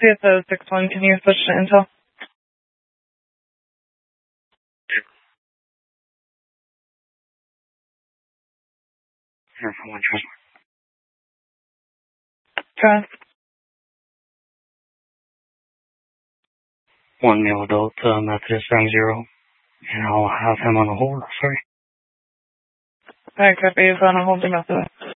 CSO 6-1, can you switch to Intel? Trust. 1 male adult, Methodist 70, and I'll have him on the hold, sorry. Alright, copy, he's on a hold the Methodist.